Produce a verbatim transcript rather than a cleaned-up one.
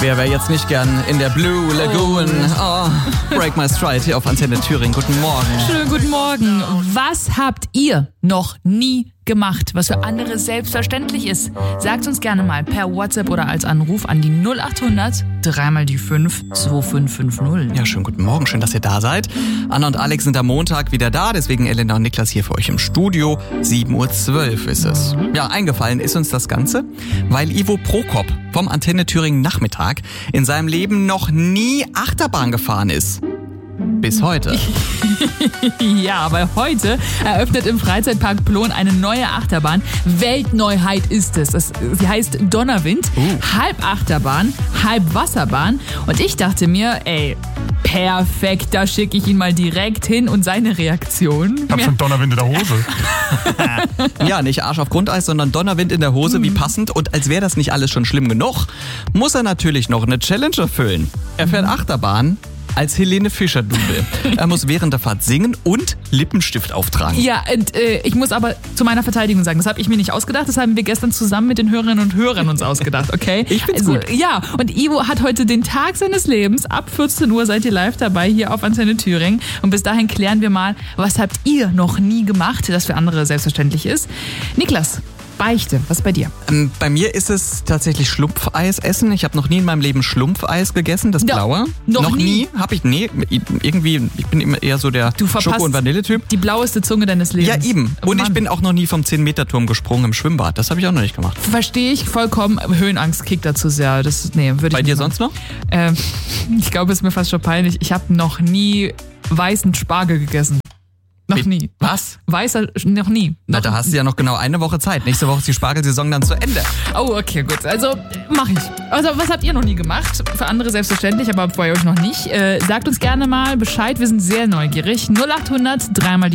Wer wäre jetzt nicht gern in der Blue Lagoon? Oh, Break My Stride hier auf Antenne Thüringen. Guten Morgen. Schönen guten Morgen. Was habt ihr noch nie gemacht, was für andere selbstverständlich ist? Sagt uns gerne mal per WhatsApp oder als Anruf an die null acht hundert drei mal die fünf zwei fünf fünf null. Ja, schönen guten Morgen. Schön, dass ihr da seid. Anna und Alex sind am Montag wieder da, deswegen Elena und Niklas hier für euch im Studio. sieben Uhr zwölf ist es. Ja, eingefallen ist uns das Ganze, weil Ivo Prokop vom Antenne Thüringen Nachmittag in seinem Leben noch nie Achterbahn gefahren ist. Bis heute. Ja, weil heute eröffnet im Freizeitpark Plon eine neue Achterbahn. Weltneuheit ist es. es sie heißt Donnerwind, uh. halb Achterbahn, halb Wasserbahn. Und ich dachte mir, ey, perfekt, da schicke ich ihn mal direkt hin und seine Reaktion. Ich hab schon Donnerwind in der Hose. Ja, nicht Arsch auf Grundeis, sondern Donnerwind in der Hose, mhm. wie passend. Und als wäre das nicht alles schon schlimm genug, muss er natürlich noch eine Challenge erfüllen. Er fährt Achterbahn als Helene Fischer-Double. Er muss während der Fahrt singen und Lippenstift auftragen. Ja, und äh, ich muss aber zu meiner Verteidigung sagen, das habe ich mir nicht ausgedacht, das haben wir gestern zusammen mit den Hörerinnen und Hörern uns ausgedacht, okay? Ich find's also, gut. Ja, und Ivo hat heute den Tag seines Lebens. Ab vierzehn Uhr seid ihr live dabei hier auf Antenne Thüringen. Und bis dahin klären wir mal, was habt ihr noch nie gemacht, das für andere selbstverständlich ist. Niklas, Beichte, was ist bei dir? Ähm, bei mir ist es tatsächlich Schlumpfeis essen. Ich habe noch nie in meinem Leben Schlumpfeis gegessen, das no, blaue. Noch, noch nie? nie habe ich, nee, irgendwie, ich bin immer eher so der Schoko- und Vanilletyp. Die blaueste Zunge deines Lebens. Ja, eben. Oh, und Mann. Ich bin auch noch nie vom zehn Meter Turm gesprungen im Schwimmbad. Das habe ich auch noch nicht gemacht. Verstehe ich vollkommen. Höhenangst kickt dazu sehr. Das, nee, würde ich Bei nicht dir machen. sonst noch? Ähm, ich glaube, es ist mir fast schon peinlich. Ich habe noch nie weißen Spargel gegessen. Noch nie. Was? Weißer, noch nie. Na, Noch da hast du ja noch genau eine Woche Zeit. Nächste Woche ist die Spargelsaison dann zu Ende. Oh, okay, gut. Also, mache ich. Also, was habt ihr noch nie gemacht? Für andere selbstverständlich, aber bei euch noch nicht. Äh, sagt uns gerne mal Bescheid. Wir sind sehr neugierig. null acht hundert drei mal die